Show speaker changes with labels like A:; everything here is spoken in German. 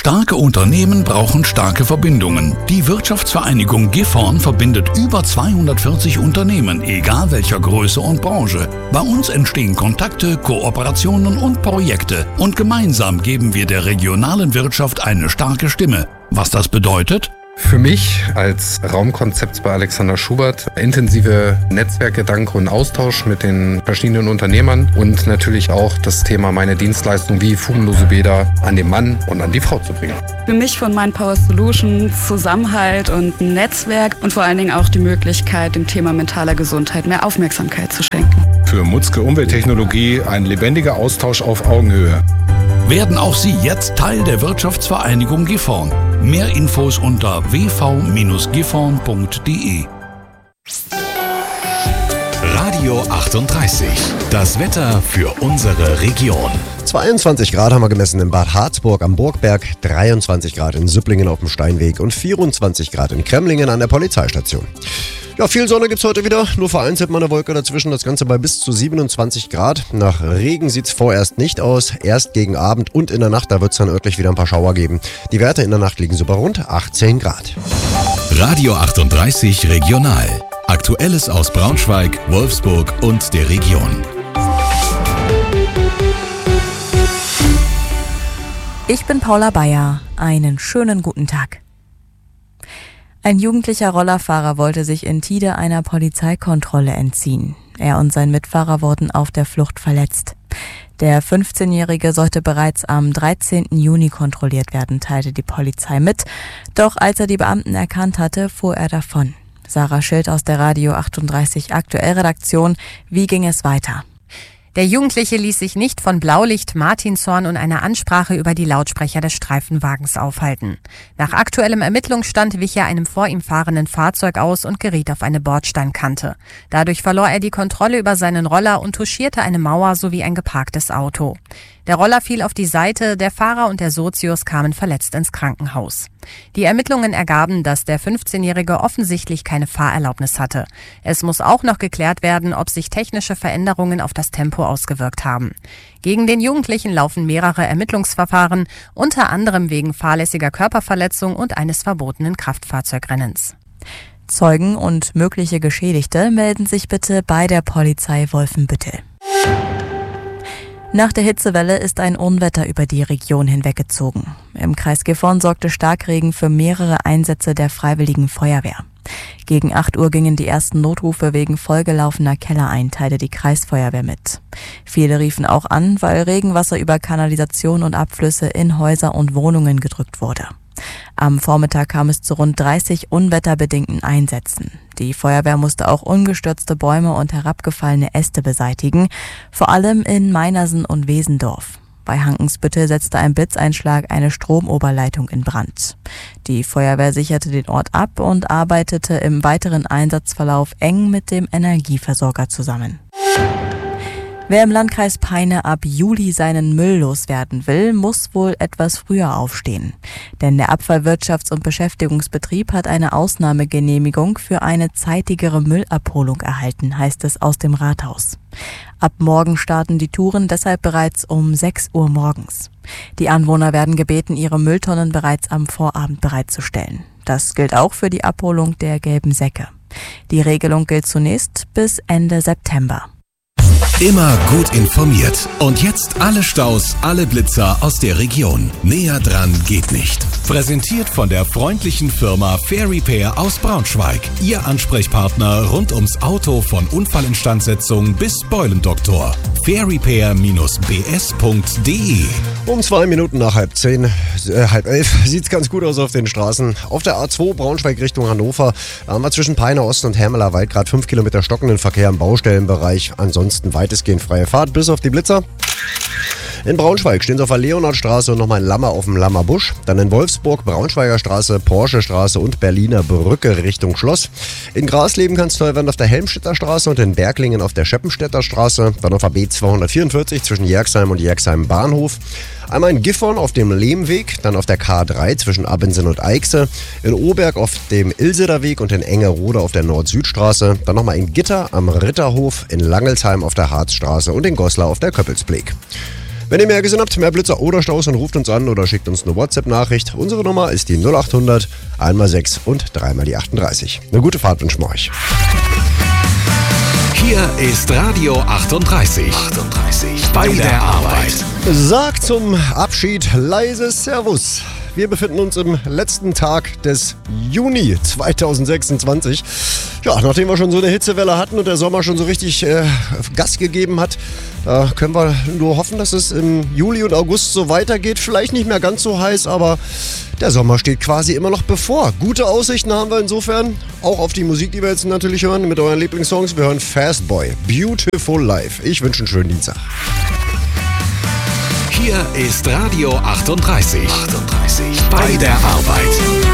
A: Starke Unternehmen brauchen starke Verbindungen. Die Wirtschaftsvereinigung Gifhorn verbindet über 240 Unternehmen, egal welcher Größe und Branche. Bei uns entstehen Kontakte, Kooperationen und Projekte. Und gemeinsam geben wir der regionalen Wirtschaft eine starke Stimme. Was das bedeutet?
B: Für mich als Raumkonzept bei Alexander Schubert intensive Netzwerkgedanke und Austausch mit den verschiedenen Unternehmern und natürlich auch das Thema meine Dienstleistung wie fugenlose Bäder an den Mann und an die Frau zu bringen.
C: Für mich von Mindpower Solutions Zusammenhalt und ein Netzwerk und vor allen Dingen auch die Möglichkeit, dem Thema mentaler Gesundheit mehr Aufmerksamkeit zu schenken.
D: Für Mutzke Umwelttechnologie ein lebendiger Austausch auf Augenhöhe.
A: Werden auch Sie jetzt Teil der Wirtschaftsvereinigung Gifhorn. Mehr Infos unter wv-gifhorn.de.
E: Radio 38. Das Wetter für unsere Region.
F: 22 Grad haben wir gemessen in Bad Harzburg am Burgberg, 23 Grad in Süpplingen auf dem Steinweg und 24 Grad in Kremlingen an der Polizeistation. Ja, viel Sonne gibt's heute wieder, nur vereinzelt mal eine Wolke dazwischen, das Ganze bei bis zu 27 Grad. Nach Regen sieht's vorerst nicht aus, erst gegen Abend und in der Nacht, da wird's dann örtlich wieder ein paar Schauer geben. Die Werte in der Nacht liegen so bei rund 18 Grad.
E: Radio 38 Regional. Aktuelles aus Braunschweig, Wolfsburg und der Region.
G: Ich bin Paula Bayer. Einen schönen guten Tag. Ein jugendlicher Rollerfahrer wollte sich in Tide einer Polizeikontrolle entziehen. Er und sein Mitfahrer wurden auf der Flucht verletzt. Der 15-Jährige sollte bereits am 13. Juni kontrolliert werden, teilte die Polizei mit. Doch als er die Beamten erkannt hatte, fuhr er davon. Sarah Schild aus der Radio 38 Aktuellredaktion. Wie ging es weiter?
H: Der Jugendliche ließ sich nicht von Blaulicht, Martinshorn und einer Ansprache über die Lautsprecher des Streifenwagens aufhalten. Nach aktuellem Ermittlungsstand wich er einem vor ihm fahrenden Fahrzeug aus und geriet auf eine Bordsteinkante. Dadurch verlor er die Kontrolle über seinen Roller und touchierte eine Mauer sowie ein geparktes Auto. Der Roller fiel auf die Seite, der Fahrer und der Sozius kamen verletzt ins Krankenhaus. Die Ermittlungen ergaben, dass der 15-Jährige offensichtlich keine Fahrerlaubnis hatte. Es muss auch noch geklärt werden, ob sich technische Veränderungen auf das Tempo ausgewirkt haben. Gegen den Jugendlichen laufen mehrere Ermittlungsverfahren, unter anderem wegen fahrlässiger Körperverletzung und eines verbotenen Kraftfahrzeugrennens.
G: Zeugen und mögliche Geschädigte melden sich bitte bei der Polizei Wolfenbüttel. Nach der Hitzewelle ist ein Unwetter über die Region hinweggezogen. Im Kreis Gifhorn sorgte Starkregen für mehrere Einsätze der Freiwilligen Feuerwehr. Gegen 8 Uhr gingen die ersten Notrufe wegen vollgelaufener Keller ein, teilte die Kreisfeuerwehr mit. Viele riefen auch an, weil Regenwasser über Kanalisation und Abflüsse in Häuser und Wohnungen gedrückt wurde. Am Vormittag kam es zu rund 30 unwetterbedingten Einsätzen. Die Feuerwehr musste auch umgestürzte Bäume und herabgefallene Äste beseitigen, vor allem in Meinersen und Wesendorf. Bei Hankensbüttel setzte ein Blitzeinschlag eine Stromoberleitung in Brand. Die Feuerwehr sicherte den Ort ab und arbeitete im weiteren Einsatzverlauf eng mit dem Energieversorger zusammen. Wer im Landkreis Peine ab Juli seinen Müll loswerden will, muss wohl etwas früher aufstehen. Denn der Abfallwirtschafts- und Beschäftigungsbetrieb hat eine Ausnahmegenehmigung für eine zeitigere Müllabholung erhalten, heißt es aus dem Rathaus. Ab morgen starten die Touren deshalb bereits um 6 Uhr morgens. Die Anwohner werden gebeten, ihre Mülltonnen bereits am Vorabend bereitzustellen. Das gilt auch für die Abholung der gelben Säcke. Die Regelung gilt zunächst bis Ende September.
E: Immer gut informiert. Und jetzt alle Staus, alle Blitzer aus der Region. Näher dran geht nicht. Präsentiert von der freundlichen Firma Fair Repair aus Braunschweig. Ihr Ansprechpartner rund ums Auto von Unfallinstandsetzung bis Beulendoktor. fairrepair-bs.de.
F: Um 2 Minuten nach halb 11 sieht's ganz gut aus auf den Straßen. Auf der A2 Braunschweig Richtung Hannover, da haben wir zwischen Peine Ost und Hermeler Wald gerade 5 Kilometer stockenden Verkehr im Baustellenbereich. Ansonsten weitestgehend freie Fahrt, bis auf die Blitzer. In Braunschweig stehen sie auf der Leonardstraße und nochmal ein Lammer auf dem Lammerbusch. Dann in Wolfsburg, Braunschweiger Straße, Porsche Straße und Berliner Brücke Richtung Schloss. In Grasleben kann es toll werden auf der Helmstedter Straße und in Berglingen auf der Scheppenstädter Straße. Dann auf der B244 zwischen Jerxheim und Jerxheim Bahnhof. Einmal in Gifhorn auf dem Lehmweg, dann auf der K3 zwischen Abensen und Eichse, in Oberg auf dem Ilseder Weg und in Engerode auf der Nord-Süd-Straße, dann nochmal in Gitter am Ritterhof, in Langelsheim auf der Harzstraße und in Goslar auf der Köppelsbeek. Wenn ihr mehr gesehen habt, mehr Blitzer oder Staus, dann ruft uns an oder schickt uns eine WhatsApp-Nachricht. Unsere Nummer ist die 0800 1x6 und 3x38. Eine gute Fahrt wünschen wir euch.
E: Hier ist Radio 38. Bei der Arbeit.
F: Sag zum Abschied leise Servus. Wir befinden uns im letzten Tag des Juni 2026. Ja, nachdem wir schon so eine Hitzewelle hatten und der Sommer schon so richtig Gas gegeben hat, können wir nur hoffen, dass es im Juli und August so weitergeht. Vielleicht nicht mehr ganz so heiß, aber der Sommer steht quasi immer noch bevor. Gute Aussichten haben wir insofern, auch auf die Musik, die wir jetzt natürlich hören, mit euren Lieblingssongs. Wir hören Fast Boy, Beautiful Life. Ich wünsche einen schönen Dienstag.
E: Hier ist Radio 38. Bei der Arbeit.